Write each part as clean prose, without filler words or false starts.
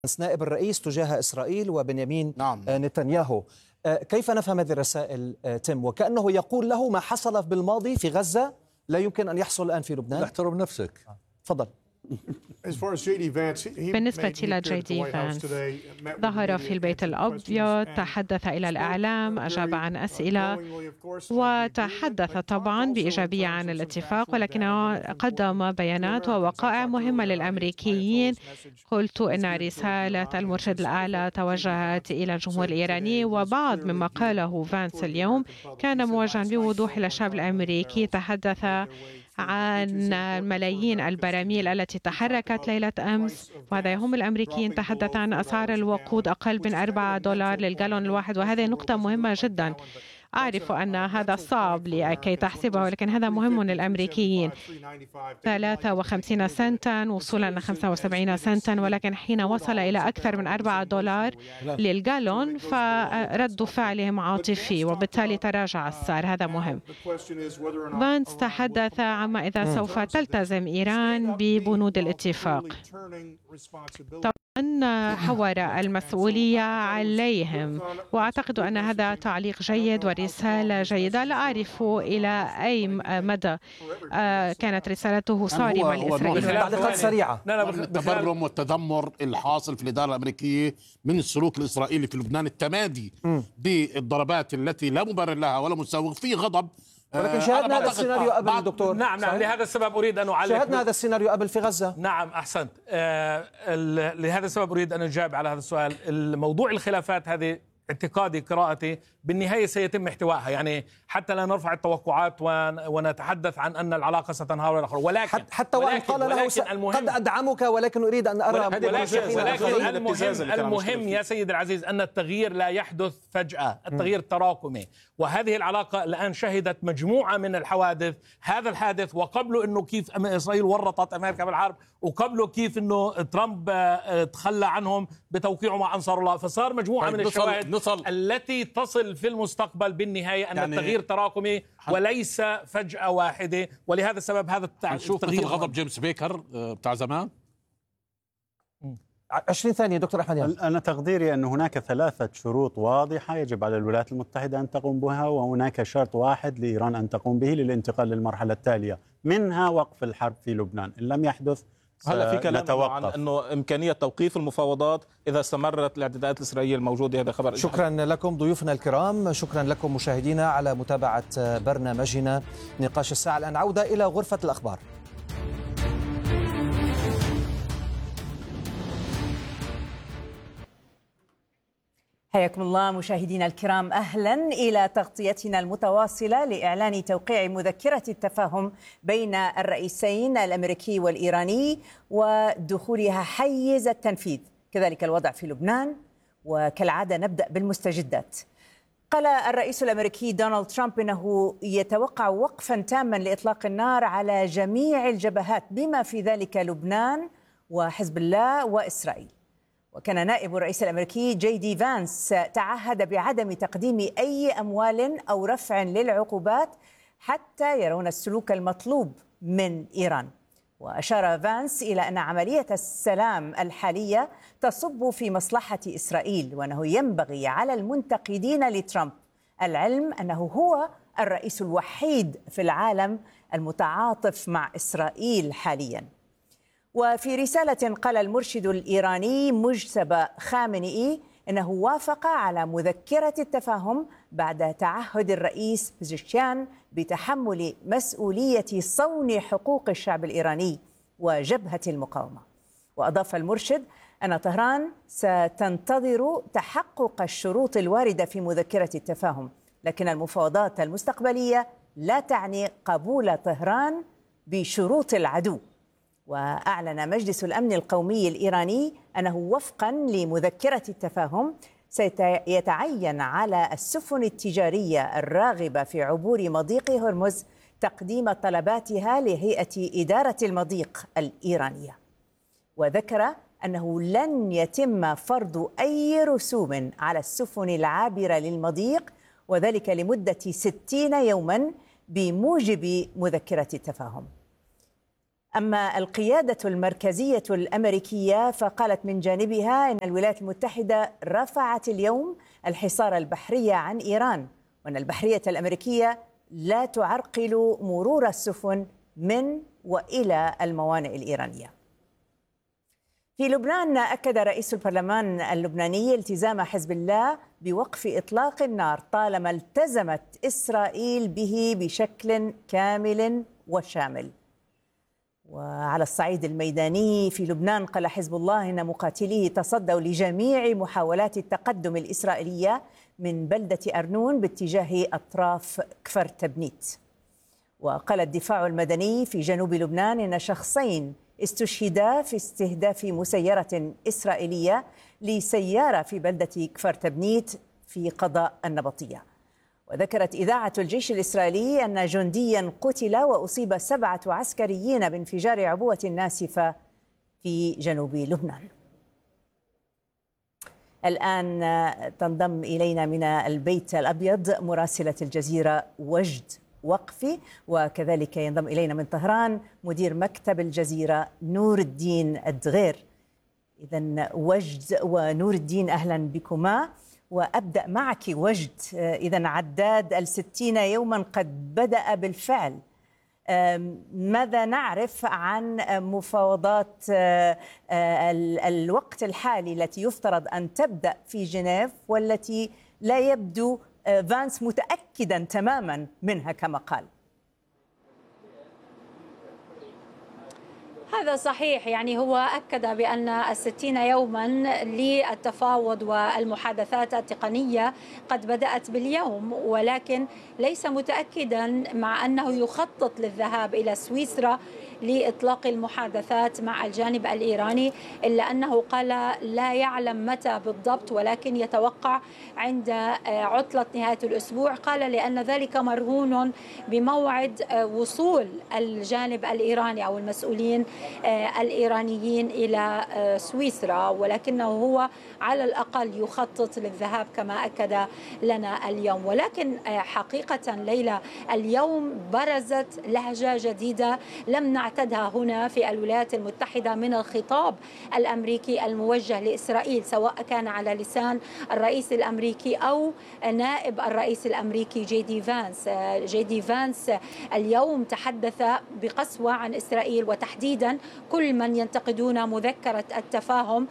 نائب الرئيس تجاه إسرائيل وبنيامين نتنياهو. كيف نفهم هذه الرسائل تيم؟ وكأنه يقول له ما حصل بالماضي في غزة لا يمكن أن يحصل الآن في لبنان. احترم نفسك. تفضل. بالنسبة إلى جي دي فانس، ظهر في البيت الأبيض، تحدث إلى الإعلام، أجاب عن أسئلة، وتحدث طبعا بإيجابية عن الاتفاق، ولكنه قدم بيانات ووقائع مهمة للأمريكيين. قلت إن رسالة المرشد الأعلى توجهت إلى الجمهور الإيراني، وبعض مما قاله فانس اليوم كان موجها بوضوح إلى الشعب الأمريكي. تحدث عن ملايين البراميل التي تحركت ليلة أمس، وهذا يهم الأمريكيين. تحدث عن أسعار الوقود أقل من $4 للجالون الواحد، وهذه نقطة مهمة جدا. أعرف أن هذا صعب لكي تحسبه، ولكن هذا مهم للأمريكيين. 53 سنتا وصولا ل 75 سنتا، ولكن حين وصل إلى أكثر من $4 للجالون فرد فعلهم عاطفي، وبالتالي تراجع السعر. هذا مهم. فانس تحدث عما إذا سوف تلتزم إيران ببنود الاتفاق. أن حور المسؤولية عليهم، وأعتقد أن هذا تعليق جيد ورسالة جيدة. لا أعرف إلى أي مدى كانت رسالته صارمة لإسرائيل. تعليقات سريعة. التبرم والتذمر الحاصل في الإدارة الأمريكية من السلوك الإسرائيلي في لبنان، التمادي بالضربات التي لا مبرر لها ولا مسوغ، في غضب. ولكن شاهدنا هذا السيناريو قبل دكتور. نعم لهذا السبب أريد أن أعلق. شاهدنا هذا السيناريو قبل في غزة. نعم أحسنت. لهذا السبب أريد أن أجاب على هذا السؤال. الموضوع الخلافات هذه اعتقادي قراءتي بالنهاية سيتم احتوائها، يعني حتى لا نرفع التوقعات ونتحدث عن أن العلاقة ستنهار إلى آخره. ولكن حتى وإن قال له قد أدعمك ولكن أريد أن أرى ولكن المهم يا سيد العزيز أن التغيير لا يحدث فجأة، التغيير تراكمي. وهذه العلاقة الآن شهدت مجموعة من الحوادث. هذا الحادث وقبله أنه كيف إسرائيل ورطت أمريكا بالحرب، وقبله كيف أنه ترامب تخلى عنهم بتوقيعه مع أنصار الله. فصار مجموعة من الشواهد التي تصل في المستقبل بالنهاية أن يعني التغيير تراكمي وليس فجأة واحدة. ولهذا السبب هذا التغيير غضب جيمس بيكر بتاع زمان. 20 ثانية دكتور أحمد يان. أنا تقديري أن هناك 3 شروط واضحة يجب على الولايات المتحدة أن تقوم بها، وهناك شرط واحد لإيران أن تقوم به للانتقال للمرحلة التالية، منها وقف الحرب في لبنان. إن لم يحدث هلا في كلام عن أنه إمكانية توقيف المفاوضات إذا استمرت الاعتداءات الإسرائيلية الموجودة. هذا خبر. شكرا لكم ضيوفنا الكرام، شكرا لكم مشاهدينا على متابعة برنامجنا نقاش الساعة. الآن عودة إلى غرفة الأخبار. حياكم الله مشاهدينا الكرام، أهلا إلى تغطيتنا المتواصلة لإعلان توقيع مذكرة التفاهم بين الرئيسين الأمريكي والإيراني ودخولها حيز التنفيذ. كذلك الوضع في لبنان، وكالعادة نبدأ بالمستجدات. قال الرئيس الأمريكي دونالد ترامب إنه يتوقع وقفا تاما لإطلاق النار على جميع الجبهات بما في ذلك لبنان وحزب الله وإسرائيل. وكان نائب الرئيس الأمريكي جي دي فانس تعهد بعدم تقديم أي أموال أو رفع للعقوبات حتى يرون السلوك المطلوب من إيران. وأشار فانس إلى أن عملية السلام الحالية تصب في مصلحة إسرائيل، وأنه ينبغي على المنتقدين لترامب العلم أنه هو الرئيس الوحيد في العالم المتعاطف مع إسرائيل حالياً. وفي رسالة قال المرشد الإيراني مجتبى خامنئي أنه وافق على مذكرة التفاهم بعد تعهد الرئيس بزشكيان بتحمل مسؤولية صون حقوق الشعب الإيراني وجبهة المقاومة. وأضاف المرشد أن طهران ستنتظر تحقق الشروط الواردة في مذكرة التفاهم، لكن المفاوضات المستقبلية لا تعني قبول طهران بشروط العدو. وأعلن مجلس الأمن القومي الإيراني أنه وفقا لمذكرة التفاهم سيتعين على السفن التجارية الراغبة في عبور مضيق هرمز تقديم طلباتها لهيئة إدارة المضيق الإيرانية. وذكر أنه لن يتم فرض أي رسوم على السفن العابرة للمضيق، وذلك لمدة 60 يوما بموجب مذكرة التفاهم. أما القيادة المركزية الأمريكية فقالت من جانبها إن الولايات المتحدة رفعت اليوم الحصار البحري عن إيران، وأن البحرية الأمريكية لا تعرقل مرور السفن من وإلى الموانئ الإيرانية. في لبنان أكد رئيس البرلمان اللبناني التزام حزب الله بوقف إطلاق النار طالما التزمت إسرائيل به بشكل كامل وشامل. وعلى الصعيد الميداني في لبنان قال حزب الله إن مقاتليه تصدوا لجميع محاولات التقدم الإسرائيلية من بلدة أرنون باتجاه أطراف كفر تبنيت. وقال الدفاع المدني في جنوب لبنان إن شخصين استشهدا في استهداف مسيرة إسرائيلية لسيارة في بلدة كفر تبنيت في قضاء النبطية. وذكرت إذاعة الجيش الإسرائيلي أن جنديا قتل وأصيب 7 عسكريين بانفجار عبوة ناسفة في جنوب لبنان. الآن تنضم إلينا من البيت الأبيض مراسلة الجزيرة وجد وقفي، وكذلك ينضم إلينا من طهران مدير مكتب الجزيرة نور الدين الدغير. إذن وجد ونور الدين أهلا بكما، وأبدأ معك وجد. إذن عداد 60 يوما قد بدأ بالفعل، ماذا نعرف عن مفاوضات الوقت الحالي التي يفترض أن تبدأ في جنيف والتي لا يبدو فانس متأكدا تماما منها كما قال؟ هذا صحيح، يعني هو أكد بأن 60 يوما للتفاوض والمحادثات التقنية قد بدأت باليوم، ولكن ليس متأكدا مع أنه يخطط للذهاب إلى سويسرا لإطلاق المحادثات مع الجانب الإيراني، إلا أنه قال لا يعلم متى بالضبط، ولكن يتوقع عند عطلة نهاية الأسبوع. قال لأن ذلك مرهون بموعد وصول الجانب الإيراني أو المسؤولين الإيرانيين إلى سويسرا، ولكنه هو على الأقل يخطط للذهاب كما أكد لنا اليوم. ولكن حقيقة ليلى اليوم برزت لهجة جديدة لم نعتدها هنا في الولايات المتحدة من الخطاب الأمريكي الموجه لإسرائيل، سواء كان على لسان الرئيس الأمريكي أو نائب الرئيس الأمريكي جي دي فانس اليوم تحدث بقسوة عن إسرائيل، وتحديدا كل من ينتقدون مذكرة التفاهم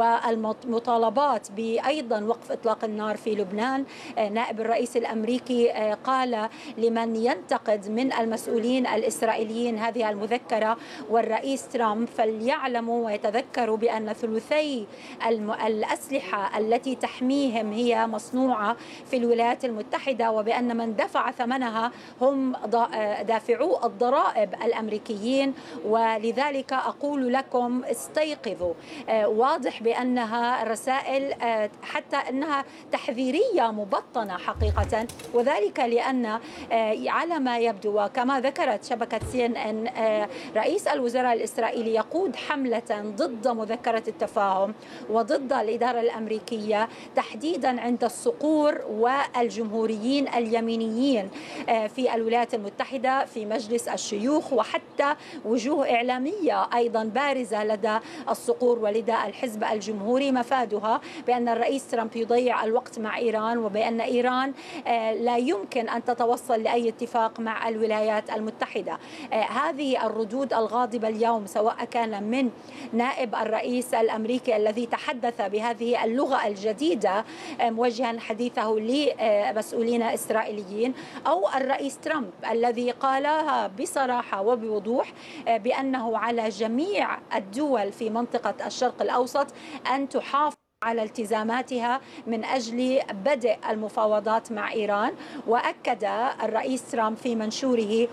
والمطالبات بأيضا وقف إطلاق النار في لبنان. نائب الرئيس الأمريكي قال لمن ينتقد من المسؤولين الإسرائيليين هذه المذكرة والرئيس ترامب فليعلموا ويتذكروا بأن ثلثي الأسلحة التي تحميهم هي مصنوعة في الولايات المتحدة، وبأن من دفع ثمنها هم دافعو الضرائب الأمريكيين، ولذلك أقول لكم استيقظوا. واضح بأنها رسائل حتى أنها تحذيرية مبطنة حقيقة، وذلك لأن على ما يبدو وكما ذكرت شبكة CNN رئيس الوزراء الإسرائيلي يقود حملة ضد مذكرة التفاهم وضد الإدارة الأمريكية، تحديدا عند الصقور والجمهوريين اليمينيين في الولايات المتحدة في مجلس الشيوخ، وحتى وجوه إعلامية أيضا بارزة لدى الصقور ولدى الحزب الجمهوري مفادها بأن الرئيس ترامب يضيع الوقت مع إيران، وبأن إيران لا يمكن أن تتوصل لأي اتفاق مع الولايات المتحدة. هذه الردود الغاضبة اليوم سواء كان من نائب الرئيس الأمريكي الذي تحدث بهذه اللغة الجديدة موجها حديثه لمسؤولين إسرائيليين، أو الرئيس ترامب الذي قالها بصراحة وبوضوح بأنه على جميع الدول في منطقة الشرق الأوسط أن تحافظ على التزاماتها من أجل بدء المفاوضات مع إيران. وأكد الرئيس ترامب في منشوره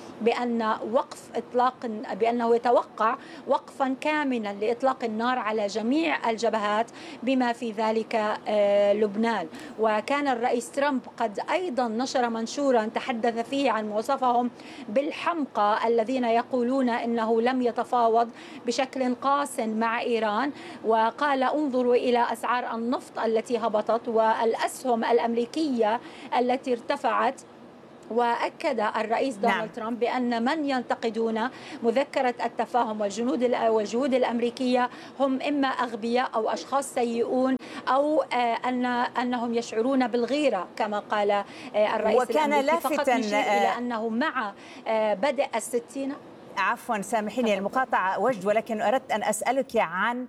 بأنه يتوقع وقفا كاملا لإطلاق النار على جميع الجبهات بما في ذلك لبنان. وكان الرئيس ترامب قد أيضا نشر منشورا تحدث فيه عن وصفهم بالحمقى الذين يقولون إنه لم يتفاوض بشكل قاس مع إيران، وقال انظروا إلى أسعار النفط التي هبطت والأسهم الأمريكية التي ارتفعت، وأكد الرئيس دونالد ترامب بأن من ينتقدون مذكرة التفاهم والجهود الأمريكية هم إما أغبياء أو أشخاص سيئون أو أنهم يشعرون بالغيرة كما قال الرئيس وكان لافتا فقط نشير إلى أنه مع بدء الستين. عفوا سامحيني المقاطعة وجد، ولكن أردت أن أسألك عن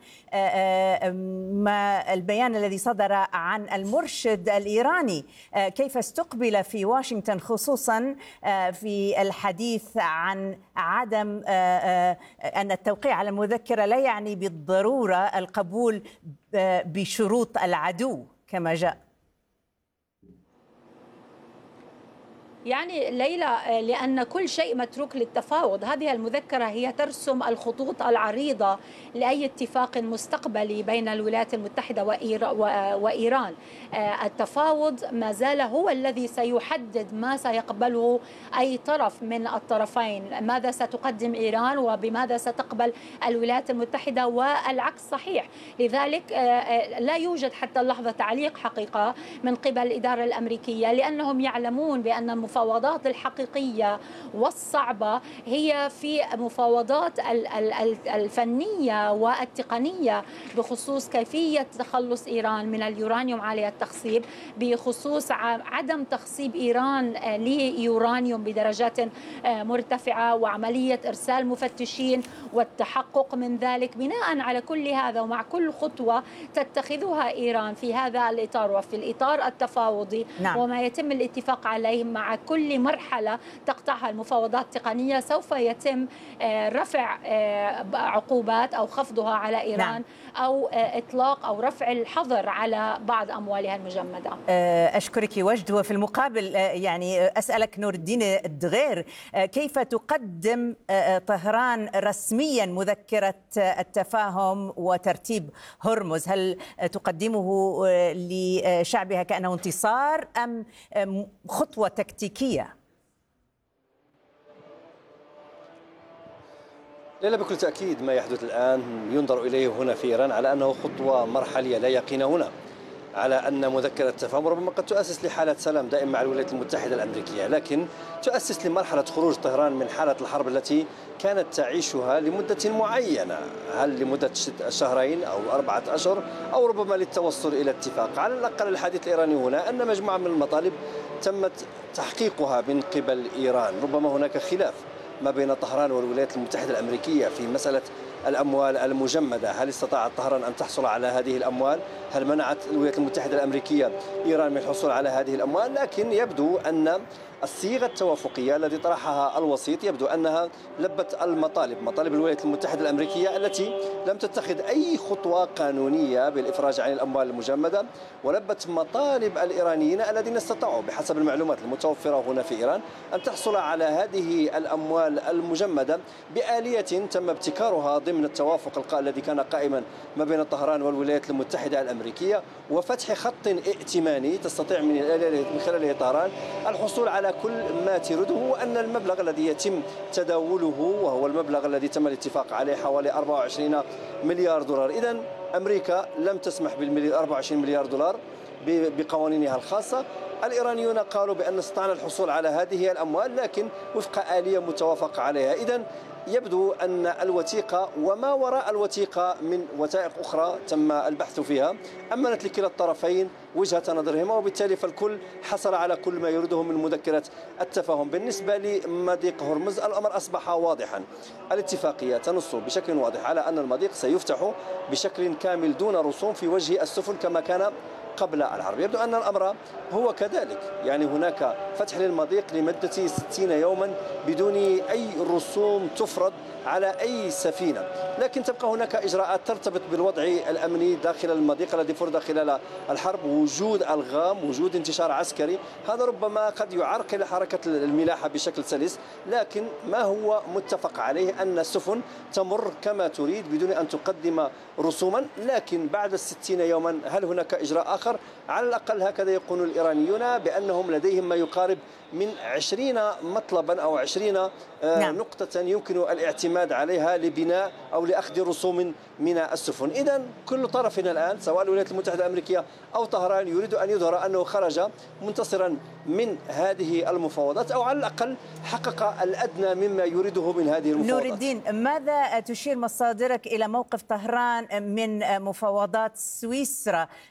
ما البيان الذي صدر عن المرشد الإيراني، كيف استقبل في واشنطن خصوصا في الحديث عن عدم أن التوقيع على المذكرة لا يعني بالضرورة القبول بشروط العدو كما جاء. يعني ليلى، لأن كل شيء متروك للتفاوض. هذه المذكرة هي ترسم الخطوط العريضة لأي اتفاق مستقبلي بين الولايات المتحدة وإيران. التفاوض ما زال هو الذي سيحدد ما سيقبله أي طرف من الطرفين، ماذا ستقدم إيران وبماذا ستقبل الولايات المتحدة والعكس صحيح. لذلك لا يوجد حتى اللحظة تعليق حقيقة من قبل الإدارة الأمريكية، لأنهم يعلمون بأن المفاوضات الحقيقية والصعبة هي في مفاوضات الفنية والتقنية بخصوص كيفية تخلص إيران من اليورانيوم عالي التخصيب، بخصوص عدم تخصيب إيران ليورانيوم بدرجات مرتفعة، وعملية إرسال مفتشين والتحقق من ذلك. بناء على كل هذا ومع كل خطوة تتخذها إيران في هذا الإطار وفي الإطار التفاوضي وما يتم الاتفاق عليه مع كل مرحلة تقطعها المفاوضات التقنية، سوف يتم رفع عقوبات أو خفضها على إيران أو إطلاق أو رفع الحظر على بعض أموالها المجمدة. أشكرك وجد. وفي المقابل يعني أسألك نور الدين الدغير، كيف تقدم طهران رسميا مذكرة التفاهم وترتيب هرمز؟ هل تقدمه لشعبها كأنه انتصار أم خطوة تكتيكية؟ ليلى، بكل تأكيد ما يحدث الآن ينظر إليه هنا في إيران على أنه خطوة مرحلية، لا يقين هنا على أن مذكرة التفاهم ربما قد تؤسس لحالة سلام دائم مع الولايات المتحدة الأمريكية، لكن تؤسس لمرحلة خروج طهران من حالة الحرب التي كانت تعيشها لمدة معينة، هل لمدة شهرين أو 4 أشهر أو ربما للتوصل إلى اتفاق. على الأقل الحديث الإيراني هنا أن مجموعة من المطالب تمت تحقيقها من قبل إيران. ربما هناك خلاف ما بين طهران والولايات المتحدة الأمريكية في مسألة الأموال المجمدة، هل استطاعت طهران أن تحصل على هذه الأموال؟ هل منعت الولايات المتحدة الأمريكية إيران من الحصول على هذه الأموال؟ لكن يبدو أن الصيغة التوافقية التي طرحها الوسيط يبدو أنها لبت مطالب الولايات المتحدة الأمريكية التي لم تتخذ أي خطوة قانونية بالإفراج عن الأموال المجمدة، ولبت مطالب الإيرانيين الذين استطاعوا بحسب المعلومات المتوفرة هنا في إيران أن تحصل على هذه الأموال المجمدة بآلية تم ابتكارها ضمن التوافق الذي كان قائما ما بين طهران والولايات المتحدة الأمريكية، وفتح خط ائتماني تستطيع من خلاله طهران الحصول على كل ما تريده، وأن المبلغ الذي يتم تداوله وهو المبلغ الذي تم الاتفاق عليه حوالي 24 مليار دولار. إذن أمريكا لم تسمح بال 24 مليار دولار بقوانينها الخاصة. الإيرانيون قالوا بأن استطعنا الحصول على هذه الأموال لكن وفق آلية متوافق عليها. إذن يبدو أن الوثيقة وما وراء الوثيقة من وثائق أخرى تم البحث فيها أمنت لكلا الطرفين وجهة نظرهما، وبالتالي فالكل حصل على كل ما يريده من مذكرة التفاهم. بالنسبة لمضيق هرمز الأمر أصبح واضحا، الاتفاقية تنص بشكل واضح على أن المضيق سيفتح بشكل كامل دون رسوم في وجه السفن كما كان قبل الحرب. يبدو أن الأمر هو كذلك، يعني هناك فتح للمضيق لمدة 60 يوما بدون أي رسوم تفرض على أي سفينة، لكن تبقى هناك إجراءات ترتبط بالوضع الأمني داخل المضيق الذي فرض خلال الحرب، وجود ألغام، وجود انتشار عسكري، هذا ربما قد يعرقل حركة الملاحة بشكل سلس، لكن ما هو متفق عليه أن السفن تمر كما تريد بدون أن تقدم رسوما. لكن بعد 60 يوما هل هناك إجراء آخر الآخر على الأقل هكذا يقول الإيرانيون بأنهم لديهم ما يقارب من 20 مطلبا أو 20 نقطة يمكن الاعتماد عليها لبناء أو لأخذ رسوم من السفن. إذن كل طرف الآن سواء الولايات المتحدة الأمريكية أو طهران يريد أن يظهر أنه خرج منتصرا من هذه المفاوضات أو على الأقل حقق الأدنى مما يريده من هذه المفاوضات. نور الدين، ماذا تشير مصادرك إلى موقف طهران من مفاوضات سويسرا